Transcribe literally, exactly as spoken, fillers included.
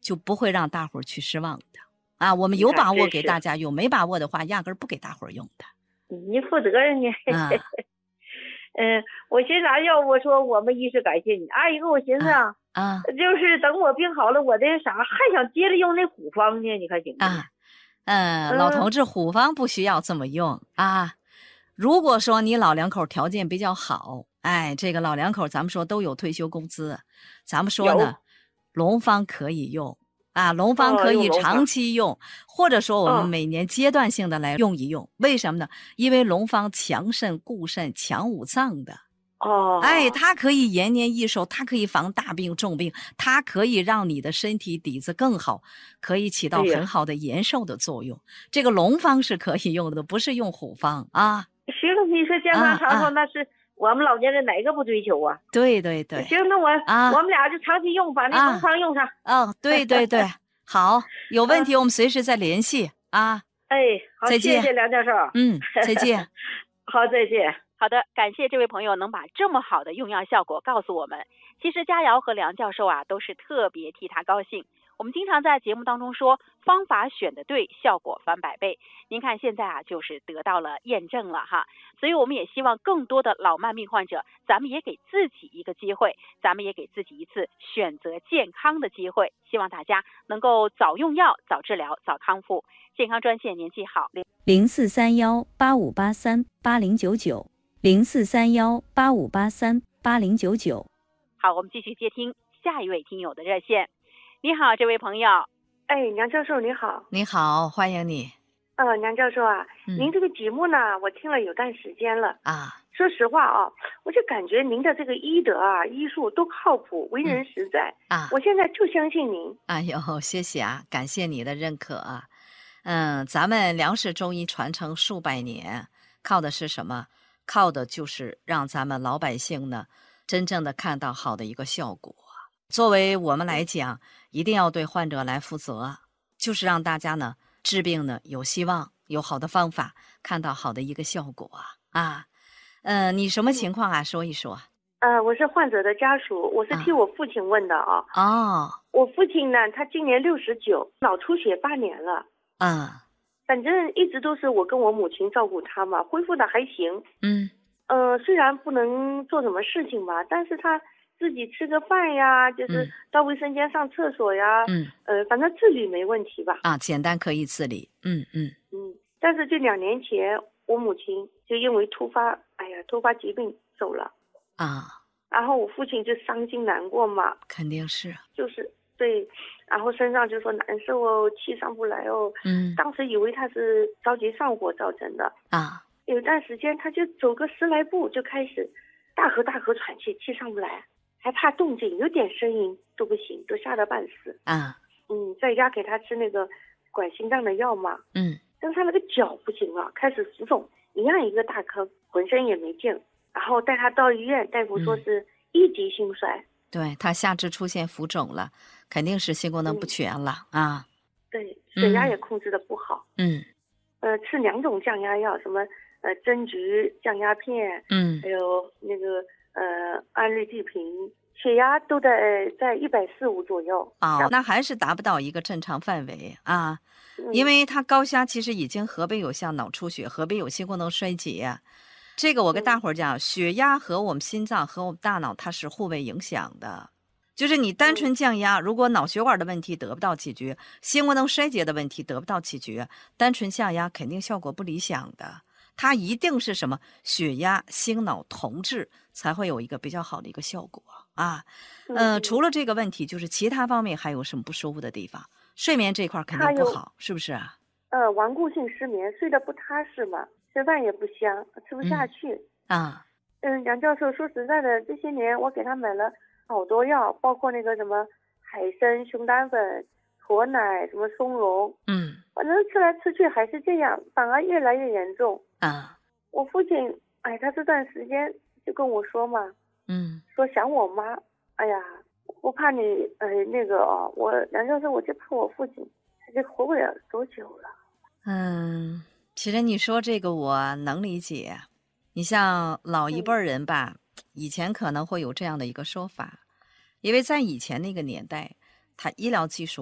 就不会让大伙儿去失望的啊。我们有把握给大家用，没把握的话，压根儿不给大伙儿用的。 你负责任呢。 啊， 嗯，我寻啥要我说我们一是感谢你，二一个我寻思啊， 啊， 就是等我病好了，我这啥还想接着用那虎方呢？你看行不行？ 啊，嗯， 嗯老同志，虎方不需要这么用啊。如果说你老两口条件比较好，哎，这个老两口咱们说都有退休工资，咱们说呢，龙方可以用啊，龙方可以长期用，哦、或者说我们每年阶段性的来用一用。哦、为什么呢？因为龙方强肾固肾强五脏的。 哦， 哎，它可以延年益寿，它可以防大病重病，它可以让你的身体底子更好，可以起到很好的延寿的作用。哎、这个龙方是可以用的，不是用虎方啊。 行，你说健康长寿、啊啊、那是我们老年人哪个不追求啊？ 对对对。 行，那我、啊、我们俩就长期用，把那龙方用上。 啊、哦，对对对，好，有问题我们随时再联系啊。 哎，好， 再见， 谢谢梁教授。 嗯，再见。 好，再见。 好的，感谢这位朋友能把这么好的用药效果告诉我们。其实佳瑶和梁教授啊，都是特别替他高兴。我们经常在节目当中说，方法选得对，效果翻百倍。您看现在啊，就是得到了验证了哈。所以我们也希望更多的老慢病患者，咱们也给自己一个机会，咱们也给自己一次选择健康的机会。希望大家能够早用药、早治疗、早康复。健康专线您记好： 零四三幺八五八三八零九九。零四三幺八五八三八零九九。 好，我们继续接听下一位听友的热线。你好，这位朋友。 哎，梁教授你好。 你好，欢迎你。 呃，梁教授啊、 嗯， 您这个节目呢，我听了有段时间了啊。 说实话啊，我就感觉您的这个医德啊、医术都靠谱，为人实在、 嗯、啊。 我现在就相信您。 哎呦，谢谢啊，感谢你的认可啊。嗯，咱们梁氏中医传承数百年，靠的是什么？靠的就是让咱们老百姓呢真正的看到好的一个效果。作为我们来讲，一定要对患者来负责，就是让大家呢治病呢有希望，有好的方法，看到好的一个效果啊。呃，你什么情况啊？嗯、说一说。 呃，我是患者的家属，我是替我父亲问的啊。 哦。 我父亲呢，他今年六十九，脑出血八年了。 嗯。 反正一直都是我跟我母亲照顾他嘛，恢复的还行。 嗯， 呃，虽然不能做什么事情吧，但是他自己吃个饭呀，就是到卫生间上厕所呀， 嗯， 呃，反正自理没问题吧。 啊，简单可以自理。嗯嗯嗯，但是就两年前，我母亲就因为突发，哎呀，突发疾病走了。 啊。 然后我父亲就伤心难过嘛。 肯定是。 就是。对，然后身上就说难受哦，气上不来哦。 嗯， 当时以为他是着急上火造成的啊。 有段时间他就走个十来步就开始大口大口喘气，气上不来，还怕动静，有点声音都不行，都吓得半死啊。 嗯，在家给他吃那个管心脏的药嘛。 嗯， 但是他那个脚不行了，开始浮肿，一样一个大坑，浑身也没劲。然后带他到医院，大夫说是一级心衰。嗯， 对，他下肢出现浮肿了，肯定是心功能不全了、嗯、啊。 对，血压也控制的不好。 嗯， 呃，吃两种降压药，什么呃针菊降压片， 嗯， 还有那个呃安利地平，血压都在在一百四五左右。 哦，那还是达不到一个正常范围啊， 嗯、 因为他高压其实已经合并有像脑出血，合并有心功能衰竭。这个我跟大伙儿讲、嗯，血压和我们心脏和我们大脑它是互为影响的。就是你单纯降压、嗯，如果脑血管的问题得不到解决，心功能衰竭的问题得不到解决，单纯降压肯定效果不理想的。它一定是什么血压、心脑同治才会有一个比较好的一个效果啊。呃，除了这个问题，就是其他方面还有什么不舒服的地方？睡眠这块肯定不好，是不是啊？ 呃，顽固性失眠，睡得不踏实嘛。吃饭也不香，吃不下去。 嗯、啊， 嗯，杨教授，说实在的，这些年我给他买了好多药，包括那个什么海参、熊胆粉、驼奶、什么松茸。 嗯， 反正吃来吃去还是这样，反而越来越严重。 啊， 我父亲，哎，他这段时间就跟我说嘛， 嗯， 说想我妈。哎呀，我怕你，呃，那个哦，我杨教授，我就怕我父亲，他就活不了多久了。 嗯。其实你说这个我能理解，你像老一辈人吧、嗯，以前可能会有这样的一个说法，因为在以前那个年代，他医疗技术